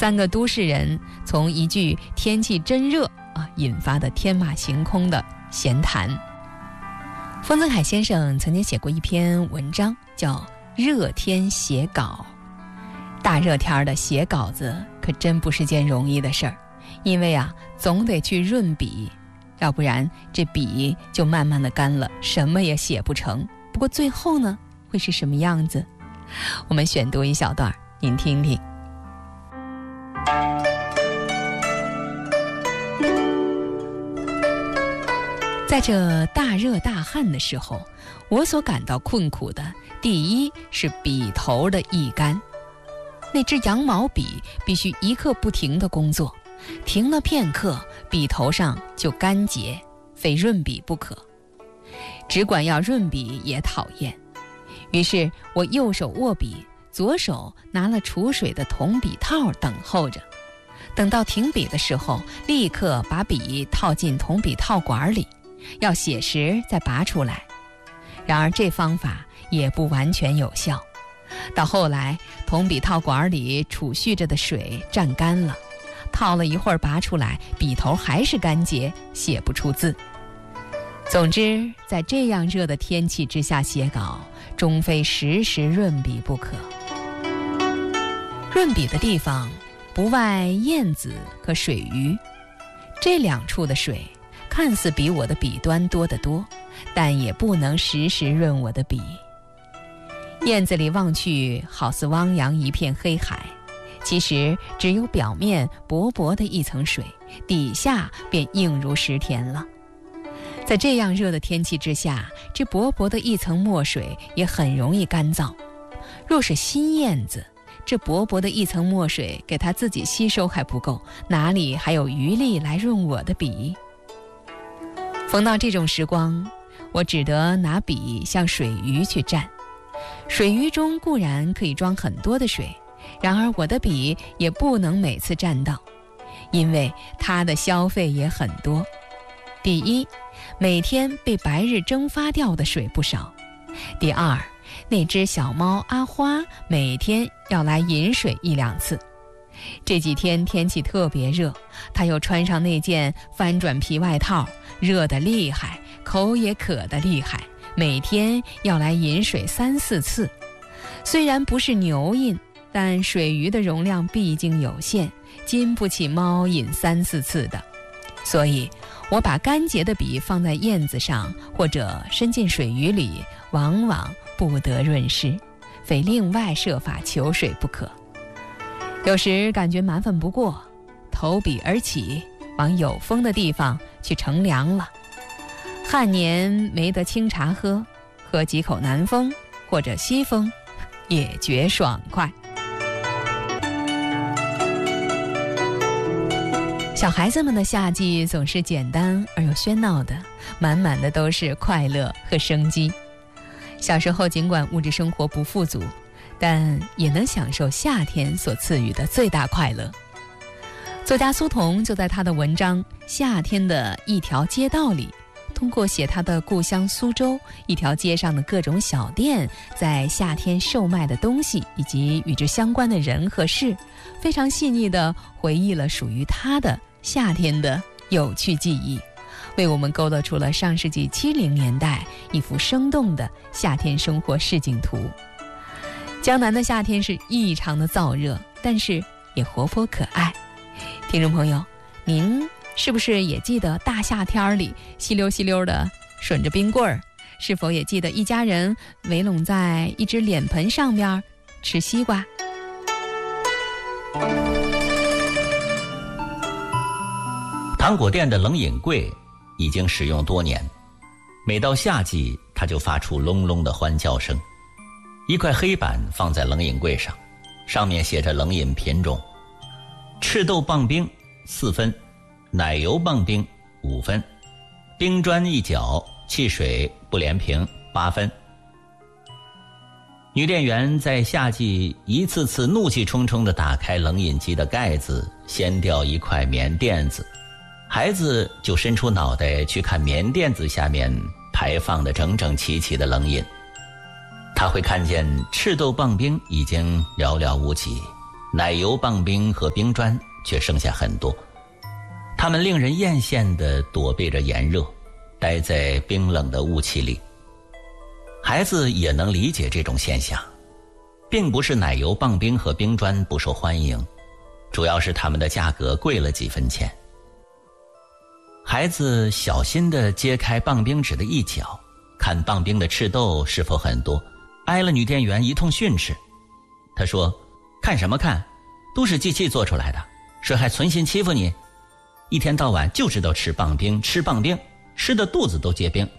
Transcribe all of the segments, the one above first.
3个都市人从一句天气真热引发的天马行空的闲谈。丰子恺先生曾经写过一篇文章，叫《热天写稿》。大热天的写稿子可真不是件容易的事儿，因为总得去润笔，要不然这笔就慢慢的干了，什么也写不成。不过最后呢，会是什么样子？我们选读一小段，您听听。在这大热大旱的时候，我所感到困苦的，第一是笔头的易干。那支羊毛笔必须一刻不停地工作，停了片刻，笔头上就干结，非润笔不可。只管要润笔也讨厌，于是我右手握笔，左手拿了储水的铜笔套等候着。等到停笔的时候，立刻把笔套进铜笔套管里，要写时再拔出来。然而这方法也不完全有效，到后来铜笔套管里储蓄着的水蘸干了，套了一会儿拔出来，笔头还是干结，写不出字。总之在这样热的天气之下写稿，终非时时润笔不可。润笔的地方不外燕子和水鱼，这2处的水看似比我的笔端多得多，但也不能时时润我的笔。燕子里望去好似汪洋一片黑海，其实只有表面薄薄的一层水，底下便硬如石田了。在这样热的天气之下，这薄薄的一层墨水也很容易干燥。若是新燕子，这薄薄的一层墨水给它自己吸收还不够，哪里还有余力来润我的笔？逢到这种时光，我只得拿笔向水鱼去蘸。水鱼中固然可以装很多的水，然而我的笔也不能每次蘸到，因为它的消费也很多。第一，每天被白日蒸发掉的水不少；第二，那只小猫阿花每天要来饮水1、2次。这几天天气特别热，它又穿上那件翻转皮外套，热得厉害，口也渴得厉害，每天要来饮水3、4次。虽然不是牛饮，但水鱼的容量毕竟有限，经不起猫饮3、4次的。所以我把干结的笔放在燕子上，或者伸进水鱼里，往往不得润湿，非另外设法求水不可。有时感觉麻烦不过，投笔而起，往有风的地方去乘凉了。旱年没得清茶喝，喝几口南风或者西风，也觉爽快。小孩子们的夏季总是简单而又喧闹的，满满的都是快乐和生机。小时候尽管物质生活不富足，但也能享受夏天所赐予的最大快乐。作家苏童就在他的文章《夏天的一条街道》里，通过写他的故乡苏州一条街上的各种小店在夏天售卖的东西以及与之相关的人和事，非常细腻地回忆了属于他的夏天的有趣记忆，为我们勾勒出了上世纪70年代一幅生动的夏天生活市井图。江南的夏天是异常的燥热，但是也活泼可爱。听众朋友，您是不是也记得大夏天里稀溜稀溜的吮着冰棍儿？是否也记得一家人围拢在一只脸盆上面吃西瓜？ 糖果店的冷饮柜已经使用多年，每到夏季它就发出隆隆的欢叫声。一块黑板放在冷饮柜上，上面写着冷饮品种：赤豆棒冰4分，奶油棒冰5分，冰砖1角，汽水不连瓶8分。女店员在夏季一次次怒气冲冲地打开冷饮机的盖子，掀掉一块棉垫子，孩子就伸出脑袋去看棉垫子下面排放的整整齐齐的冷饮。他会看见赤豆棒冰已经寥寥无几， 奶油棒冰和冰砖却剩下很多。它们令人艳羡地躲避着炎热，待在冰冷的雾气里。孩子也能理解这种现象，并不是奶油棒冰和冰砖不受欢迎，主要是它们的价格贵了几分钱。孩子小心地揭开棒冰纸的一角，看棒冰的赤豆是否很多，挨了女店员一通训斥。他说：看什么看，都是机器做出来的，谁还存心欺负你？一天到晚就知道吃棒冰，吃的肚子都结冰。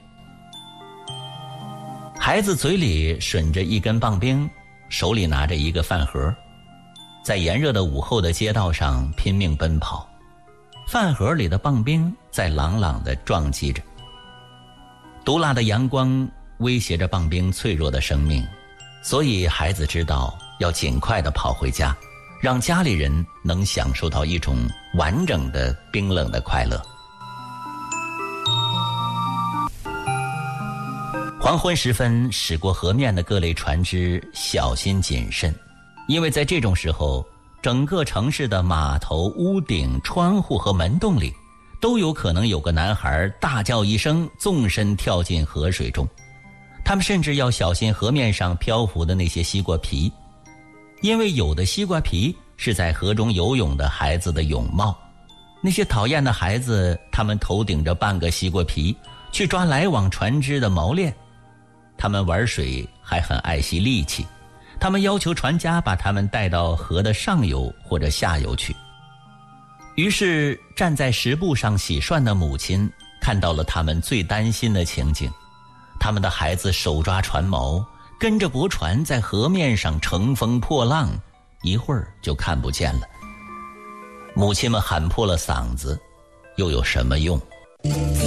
孩子嘴里吮着一根棒冰，手里拿着一个饭盒，在炎热的午后的街道上拼命奔跑，饭盒里的棒冰在朗朗地撞击着。毒辣的阳光威胁着棒冰脆弱的生命，所以孩子知道要尽快地跑回家，让家里人能享受到一种完整的冰冷的快乐。黄昏时分，驶过河面的各类船只小心谨慎，因为在这种时候，整个城市的码头、屋顶、窗户和门洞里都有可能有个男孩大叫一声，纵身跳进河水中。他们甚至要小心河面上漂浮的那些西瓜皮，因为有的西瓜皮是在河中游泳的孩子的泳帽。那些讨厌的孩子，他们头顶着半个西瓜皮去抓来往船只的锚链。他们玩水还很爱惜力气，他们要求船家把他们带到河的上游或者下游去。于是站在石埠上洗涮的母亲看到了他们最担心的情景，他们的孩子手抓船锚，跟着驳船在河面上乘风破浪，一会儿就看不见了。母亲们喊破了嗓子，又有什么用？